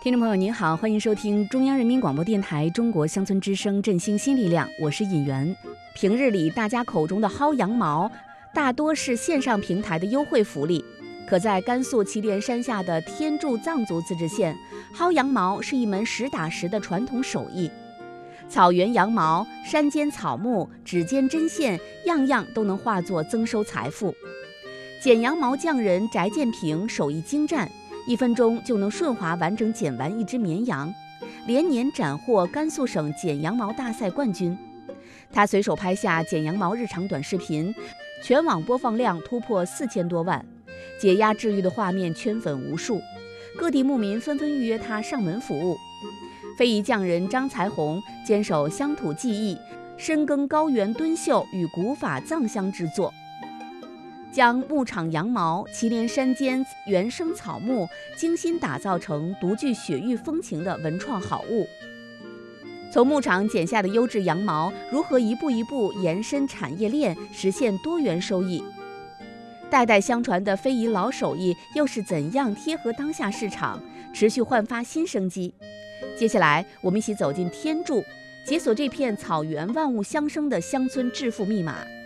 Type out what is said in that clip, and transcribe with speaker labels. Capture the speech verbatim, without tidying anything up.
Speaker 1: 听众朋友您好，欢迎收听中央人民广播电台中国乡村之声振兴新力量，我是尹媛。平日里大家口中的薅羊毛大多是线上平台的优惠福利，可在甘肃祁连山下的天柱藏族自治县，薅羊毛是一门实打实的传统手艺。草原羊毛、山间草木、指尖针线，样样都能化作增收财富。剪羊毛匠人翟建平手艺精湛，一分钟就能顺滑完整剪完一只绵羊，连年斩获甘肃省剪羊毛大赛冠军。他随手拍下剪羊毛日常短视频，全网播放量突破四千多万，解压治愈的画面圈粉无数，各地牧民纷纷预约他上门服务。非遗匠人张才红坚守乡土技艺，深耕高原敦绣与古法藏香之作，将牧场羊毛、祁连山间原生草木精心打造成独具雪域风情的文创好物。从牧场剪下的优质羊毛，如何一步一步延伸产业链，实现多元收益？代代相传的非遗老手艺又是怎样贴合当下市场，持续焕发新生机？接下来，我们一起走进天柱，解锁这片草原万物相生的乡村致富密码。